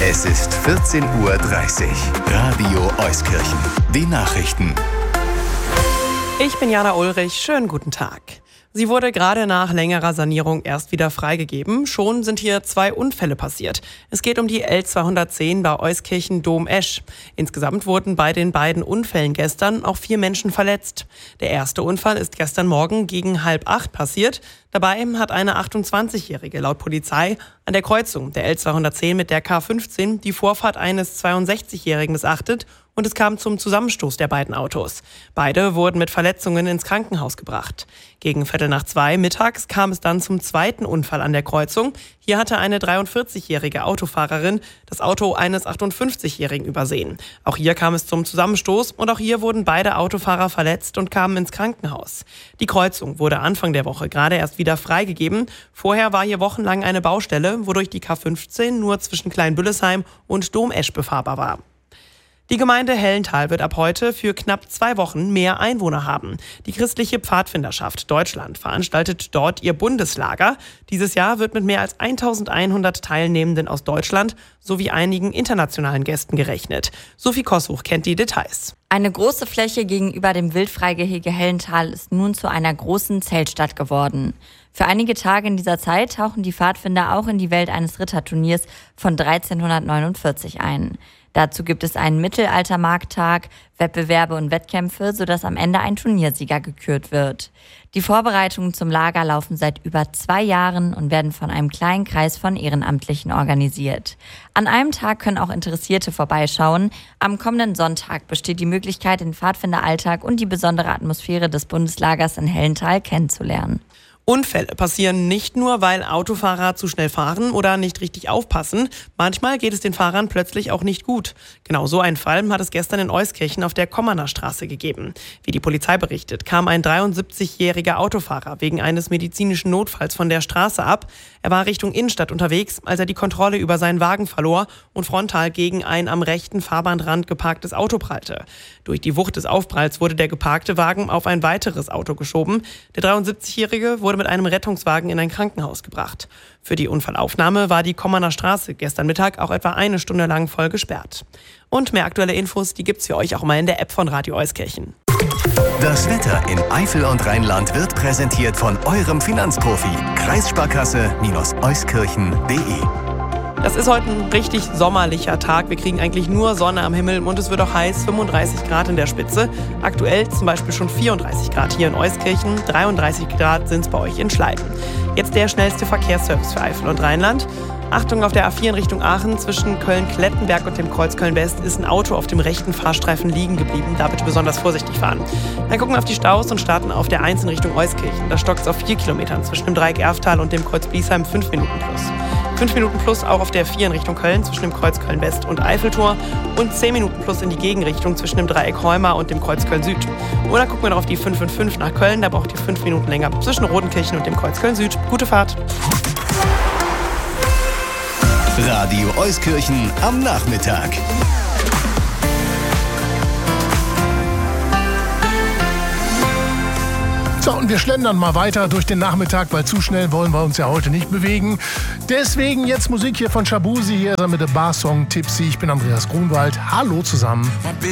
Es ist 14:30 Uhr. Radio Euskirchen. Die Nachrichten. Ich bin Jana Ulrich. Schönen guten Tag. Sie wurde gerade nach längerer Sanierung erst wieder freigegeben. Schon sind hier 2 Unfälle passiert. Es geht um die L210 bei Euskirchen Dom-Esch. Insgesamt wurden bei den beiden Unfällen gestern auch 4 Menschen verletzt. Der erste Unfall ist gestern Morgen gegen 7:30 passiert. Dabei hat eine 28-Jährige laut Polizei an der Kreuzung der L210 mit der K15 die Vorfahrt eines 62-Jährigen missachtet und es kam zum Zusammenstoß der beiden Autos. Beide wurden mit Verletzungen ins Krankenhaus gebracht. Gegen 1:45 mittags kam es dann zum zweiten Unfall an der Kreuzung. Hier hatte eine 43-jährige Autofahrerin das Auto eines 58-Jährigen übersehen. Auch hier kam es zum Zusammenstoß und auch hier wurden beide Autofahrer verletzt und kamen ins Krankenhaus. Die Kreuzung wurde Anfang der Woche gerade erst wieder freigegeben. Vorher war hier wochenlang eine Baustelle, wodurch die K15 nur zwischen Kleinbüllesheim und Dom-Esch befahrbar war. Die Gemeinde Hellenthal wird ab heute für knapp 2 Wochen mehr Einwohner haben. Die christliche Pfadfinderschaft Deutschland veranstaltet dort ihr Bundeslager. Dieses Jahr wird mit mehr als 1100 Teilnehmenden aus Deutschland sowie einigen internationalen Gästen gerechnet. Sophie Kossuch kennt die Details. Eine große Fläche gegenüber dem Wildfreigehege Hellenthal ist nun zu einer großen Zeltstadt geworden. Für einige Tage in dieser Zeit tauchen die Pfadfinder auch in die Welt eines Ritterturniers von 1349 ein. Dazu gibt es einen Mittelaltermarkttag, Wettbewerbe und Wettkämpfe, sodass am Ende ein Turniersieger gekürt wird. Die Vorbereitungen zum Lager laufen seit über 2 Jahren und werden von einem kleinen Kreis von Ehrenamtlichen organisiert. An einem Tag können auch Interessierte vorbeischauen. Am kommenden Sonntag besteht die Möglichkeit, den Pfadfinderalltag und die besondere Atmosphäre des Bundeslagers in Hellenthal kennenzulernen. Unfälle passieren nicht nur, weil Autofahrer zu schnell fahren oder nicht richtig aufpassen. Manchmal geht es den Fahrern plötzlich auch nicht gut. Genau so einen Fall hat es gestern in Euskirchen auf der Kommerner Straße gegeben. Wie die Polizei berichtet, kam ein 73-jähriger Autofahrer wegen eines medizinischen Notfalls von der Straße ab. Er war Richtung Innenstadt unterwegs, als er die Kontrolle über seinen Wagen verlor und frontal gegen ein am rechten Fahrbahnrand geparktes Auto prallte. Durch die Wucht des Aufpralls wurde der geparkte Wagen auf ein weiteres Auto geschoben. Der 73-Jährige wurde mit einem Rettungswagen in ein Krankenhaus gebracht. Für die Unfallaufnahme war die Kommerner Straße gestern Mittag auch etwa 1 Stunde lang voll gesperrt. Und mehr aktuelle Infos, die gibt's für euch auch mal in der App von Radio Euskirchen. Das Wetter in Eifel und Rheinland wird präsentiert von eurem Finanzprofi. Kreissparkasse-euskirchen.de. Das ist heute ein richtig sommerlicher Tag. Wir kriegen eigentlich nur Sonne am Himmel und es wird auch heiß, 35 Grad in der Spitze. Aktuell zum Beispiel schon 34 Grad hier in Euskirchen, 33 Grad sind es bei euch in Schleiden. Jetzt der schnellste Verkehrsservice für Eifel und Rheinland. Achtung, auf der A4 in Richtung Aachen zwischen Köln-Klettenberg und dem Kreuz Köln-West ist ein Auto auf dem rechten Fahrstreifen liegen geblieben. Da bitte besonders vorsichtig fahren. Dann gucken wir auf die Staus und starten auf der 1 in Richtung Euskirchen. Da stockt es auf 4 Kilometern zwischen dem Dreieck Erftal und dem Kreuz Bliesheim 5 Minuten plus. 5 Minuten plus auch auf der 4 in Richtung Köln zwischen dem Kreuz Köln-West und Eiffeltor und 10 Minuten plus in die Gegenrichtung zwischen dem Dreieck Heuma und dem Kreuz Köln-Süd. Oder gucken wir noch auf die 555 nach Köln, da braucht ihr 5 Minuten länger zwischen Rodenkirchen und dem Kreuz Köln-Süd. Gute Fahrt! Radio Euskirchen am Nachmittag. So, und wir schlendern mal weiter durch den Nachmittag, weil zu schnell wollen wir uns ja heute nicht bewegen. Deswegen jetzt Musik hier von Shabuzi, hier mit dem Bar-Song Tipsy. Ich bin Andreas Grunwald. Hallo zusammen.